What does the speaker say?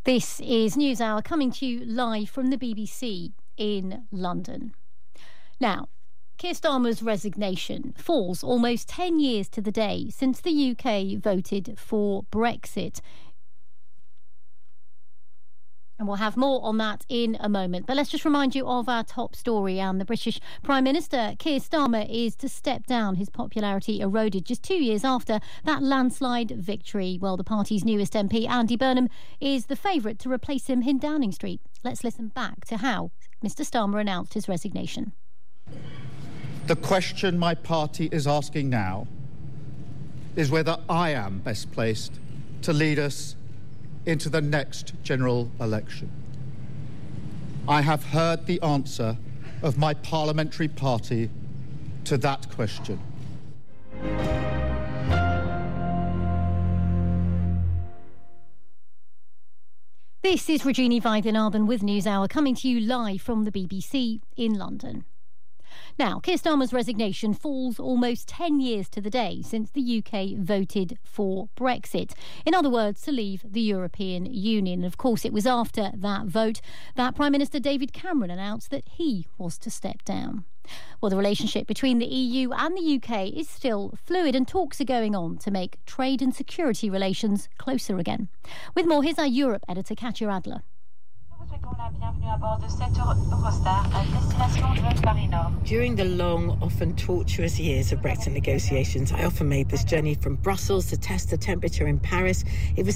This is NewsHour coming to you live from the BBC in London. Now, Keir Starmer's resignation falls almost 10 years to the day since the UK voted for Brexit. And we'll have more on that in a moment. But let's just remind you of our top story. And the British Prime Minister, Keir Starmer, is to step down. His popularity eroded just 2 years after that landslide victory. Well, the party's newest MP, Andy Burnham, is the favourite to replace him in Downing Street. Let's listen back to how Mr Starmer announced his resignation. The question my party is asking now is whether I am best placed to lead us into the next general election. I have heard the answer of my parliamentary party to that question. This is Regina Vaidyanathan with NewsHour coming to you live from the BBC in London. Now, Keir Starmer's resignation falls almost 10 years to the day since the UK voted for Brexit. In other words, to leave the European Union. And of course, it was after that vote that Prime Minister David Cameron announced that he was to step down. Well, the relationship between the EU and the UK is still fluid and talks are going on to make trade and security relations closer again. With more, here's our Europe editor, Katja Adler. During the long, often tortuous years of Brexit negotiations, I often made this journey from Brussels to test the temperature in Paris. It was